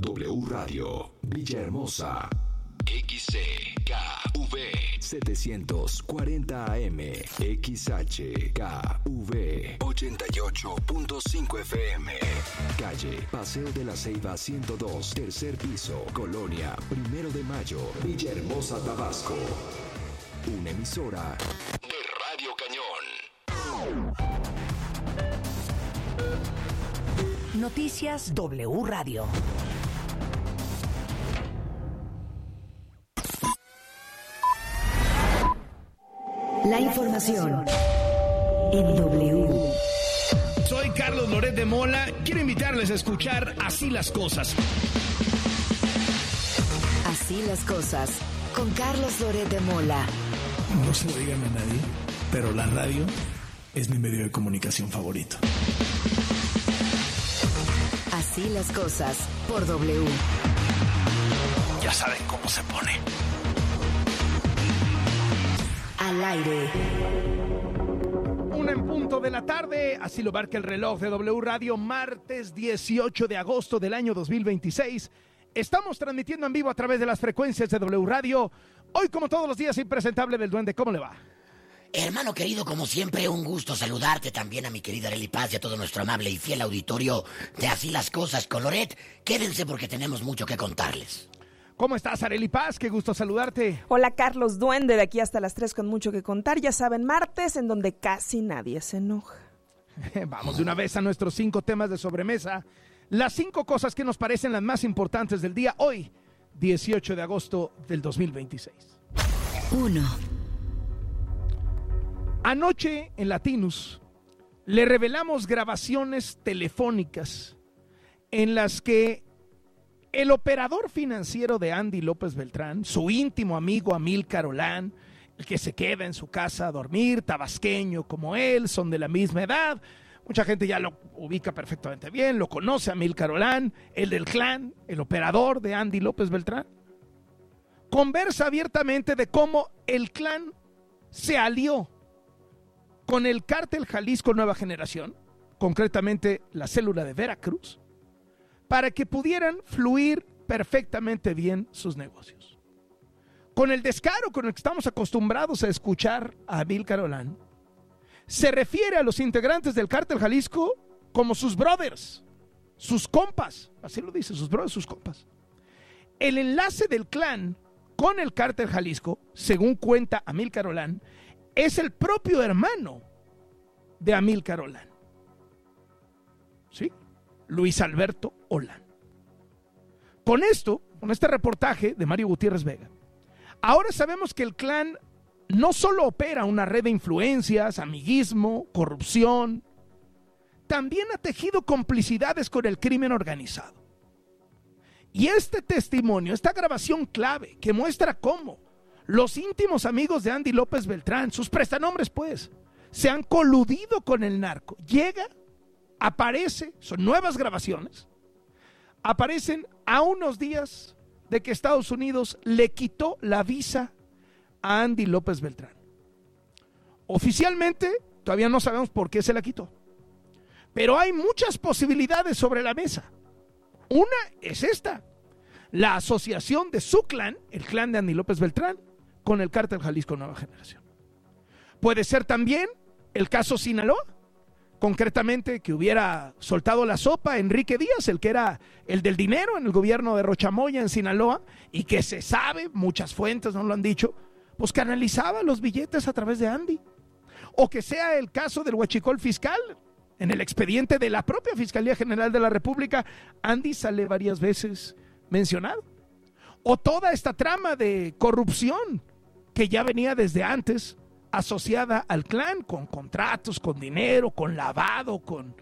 W Radio, Villahermosa. XCKV 740 AM, XHKV 88.5 FM. Calle Paseo de la Ceiba 102, tercer piso, Colonia, 1 de Mayo, Villahermosa, Tabasco. Una emisora de Radio Cañón. Noticias W Radio. La información en W. Soy Carlos Loret de Mola. Quiero invitarles a escuchar Así las Cosas. Así las cosas con Carlos Loret de Mola. No se lo digan a nadie, pero la radio es mi medio de comunicación favorito. Así las cosas por W. Ya saben cómo se pone. Al aire. 1:00 p.m, así lo marca el reloj de W Radio, martes 18 de agosto del año 2026. Estamos transmitiendo en vivo a través de las frecuencias de W Radio. Hoy, como todos los días, impresentable del Duende. ¿Cómo le va? Hermano querido, como siempre, un gusto saludarte, también a mi querida Arely Paz y a todo nuestro amable y fiel auditorio de Así las Cosas con Loret. Quédense porque tenemos mucho que contarles. ¿Cómo estás, Arely Paz? Qué gusto saludarte. Hola, Carlos Duende, de aquí hasta las 3 con mucho que contar. Ya saben, martes en donde casi nadie se enoja. Vamos de una vez a nuestros 5 temas de sobremesa. Las 5 cosas que nos parecen las más importantes del día hoy, 18 de agosto del 2026. 1. Anoche en Latinus le revelamos grabaciones telefónicas en las que el operador financiero de Andy López Beltrán, su íntimo amigo Amílcar Olán, el que se queda en su casa a dormir, tabasqueño como él, son de la misma edad. Mucha gente ya lo ubica perfectamente bien, lo conoce a Amílcar Olán, el del clan, el operador de Andy López Beltrán. Conversa abiertamente de cómo el clan se alió con el cártel Jalisco Nueva Generación, concretamente la célula de Veracruz, para que pudieran fluir perfectamente bien sus negocios. Con el descaro con el que estamos acostumbrados a escuchar a Amílcar Olán, se refiere a los integrantes del cártel Jalisco como sus brothers, sus compas, así lo dice, sus brothers, sus compas. El enlace del clan con el cártel Jalisco, según cuenta Amílcar Olán, es el propio hermano de Amílcar Olán. ¿Sí? Luis Alberto Olán. Con esto, con este reportaje de Mario Gutiérrez Vega, ahora sabemos que el clan no solo opera una red de influencias, amiguismo, corrupción, también ha tejido complicidades con el crimen organizado. Y este testimonio, esta grabación clave que muestra cómo los íntimos amigos de Andy López Beltrán, sus prestanombres pues, se han coludido con el narco. Llega, aparece, son nuevas grabaciones, aparecen a unos días de que Estados Unidos le quitó la visa a Andy López Beltrán. Oficialmente todavía no sabemos por qué se la quitó, pero hay muchas posibilidades sobre la mesa. Una es esta: la asociación de su clan, el clan de Andy López Beltrán, con el cártel Jalisco Nueva Generación. Puede ser también el caso Sinaloa, concretamente que hubiera soltado la sopa Enrique Díaz, el que era el del dinero en el gobierno de Rochamoya en Sinaloa, y que se sabe, muchas fuentes nos lo han dicho, pues canalizaba los billetes a través de Andy. O que sea el caso del huachicol fiscal. En el expediente de la propia Fiscalía General de la República, Andy sale varias veces mencionado. O toda esta trama de corrupción que ya venía desde antes asociada al clan, con contratos, con dinero, con lavado, con...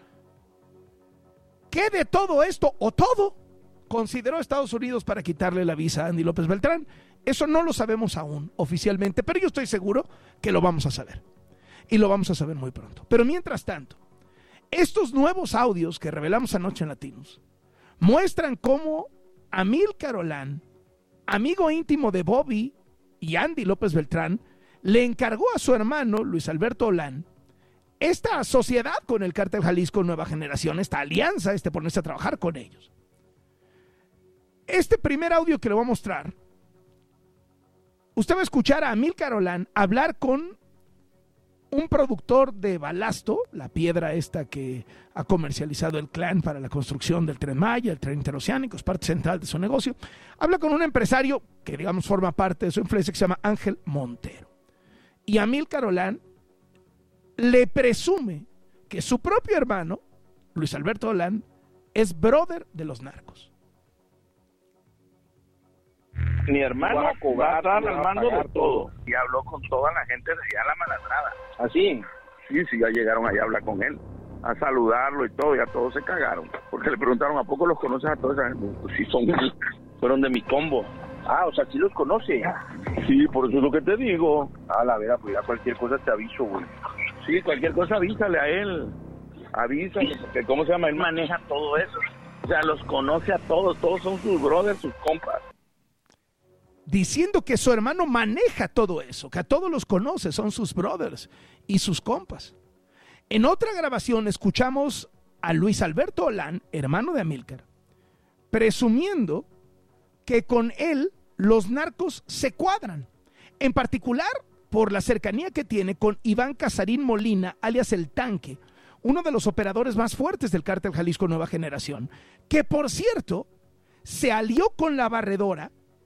¿Qué de todo esto o todo consideró Estados Unidos para quitarle la visa a Andy López Beltrán? Eso no lo sabemos aún oficialmente, pero yo estoy seguro que lo vamos a saber. Y lo vamos a saber muy pronto. Pero mientras tanto, estos nuevos audios que revelamos anoche en Latinos muestran cómo Amílcar Olán, amigo íntimo de Bobby y Andy López Beltrán, le encargó a su hermano Luis Alberto Olán esta sociedad con el cártel Jalisco Nueva Generación, esta alianza, ponerse a trabajar con ellos. Este primer audio que le voy a mostrar, usted va a escuchar a Amílcar Olán hablar con un productor de balasto, la piedra esta que ha comercializado el clan para la construcción del Tren Maya, el tren interoceánico, es parte central de su negocio. Habla con un empresario que, digamos, forma parte de su influencia, que se llama Ángel Montero. Y Amílcar Olán le presume que su propio hermano, Luis Alberto Olán, es brother de los narcos. Mi hermano va a estar al mando de todo. Y habló con toda la gente de allá la Malandrada. ¿Así? Sí, ya llegaron allá a hablar con él, a saludarlo y todo, y a todos se cagaron. Porque le preguntaron, ¿a poco los conoces a todos? Pues sí, fueron de mi combo. Ah, o sea, sí los conoce. Sí, por eso es lo que te digo. A la vera, pues ya cualquier cosa te aviso, güey. Sí, cualquier cosa avísale a él. Avísale, porque ¿cómo se llama? Él maneja todo eso. O sea, los conoce a todos son sus brothers, sus compas. Diciendo que su hermano maneja todo eso, que a todos los conoce, son sus brothers y sus compas. En otra grabación escuchamos a Luis Alberto Olán, hermano de Amílcar, presumiendo que con él los narcos se cuadran, en particular por la cercanía que tiene con Iván Casarín Molina, alias El Tanque, uno de los operadores más fuertes del Cártel Jalisco Nueva Generación, que por cierto se alió con la Barredora,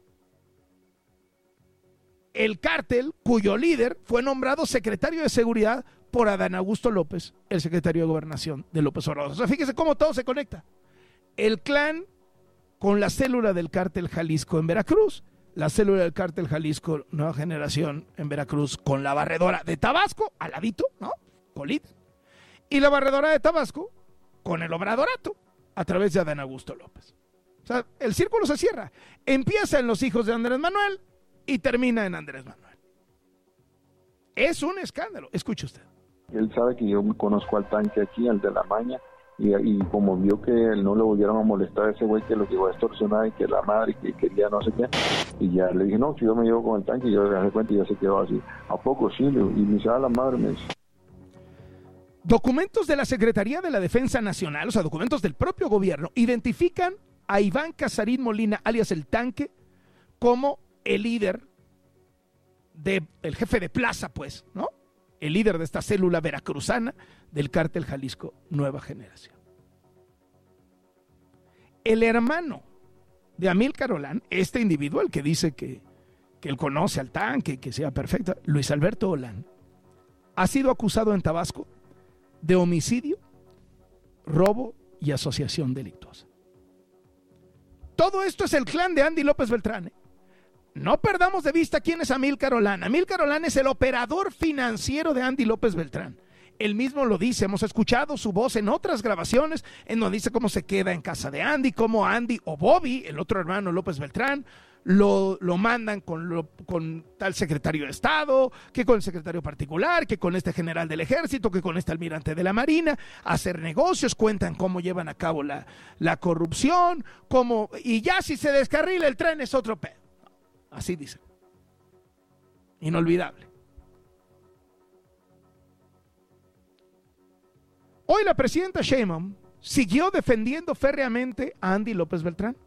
el cártel cuyo líder fue nombrado secretario de Seguridad por Adán Augusto López, el secretario de Gobernación de López Obrador. O sea, fíjese cómo todo se conecta. El clan con la célula del Cártel Jalisco en Veracruz, la célula del Cártel Jalisco Nueva Generación en Veracruz con la Barredora de Tabasco, al ladito, ¿no? Colita. Y la Barredora de Tabasco con el Obradorato, a través de Adán Augusto López. O sea, el círculo se cierra. Empieza en los hijos de Andrés Manuel y termina en Andrés Manuel. Es un escándalo. Escuche usted. Él sabe que yo conozco al Tanque aquí, al de la maña, y como vio que no le volvieron a molestar a ese güey que lo llegó a extorsionar y que la madre que quería no sé qué, y ya le dije, no, si yo me llevo con el Tanque, y yo le dejé cuenta y ya se quedó así. ¿A poco sí? Y me dice, la madre me dice. Documentos de la Secretaría de la Defensa Nacional, o sea, documentos del propio gobierno, identifican a Iván Casarín Molina, alias El Tanque, como el líder, el jefe de plaza, pues, ¿no? El líder de esta célula veracruzana del Cártel Jalisco Nueva Generación. El hermano de Amílcar Olán, este individuo, el que dice que él conoce al Tanque, que sea perfecto, Luis Alberto Olán, ha sido acusado en Tabasco de homicidio, robo y asociación delictuosa. Todo esto es el clan de Andy López Beltrán, ¿eh? No perdamos de vista quién es Amílcar Olán. Amílcar Olán es el operador financiero de Andy López Beltrán. Él mismo lo dice, hemos escuchado su voz en otras grabaciones en donde dice cómo se queda en casa de Andy, cómo Andy o Bobby, el otro hermano López Beltrán, lo mandan con tal secretario de Estado, que con el secretario particular, que con este general del ejército, que con este almirante de la marina, a hacer negocios, cuentan cómo llevan a cabo la corrupción, y ya si se descarrila el tren es otro pedo. Así dice. Inolvidable. Hoy la presidenta Sheinbaum siguió defendiendo férreamente a Andy López Beltrán.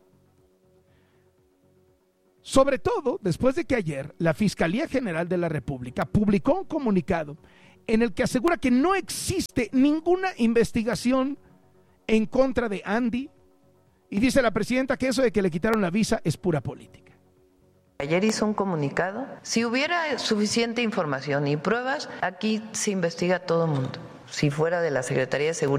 Sobre todo después de que ayer la Fiscalía General de la República publicó un comunicado en el que asegura que no existe ninguna investigación en contra de Andy, y dice la presidenta que eso de que le quitaron la visa es pura política. Ayer hizo un comunicado. Si hubiera suficiente información y pruebas, aquí se investiga a todo mundo. Si fuera de la Secretaría de Seguridad.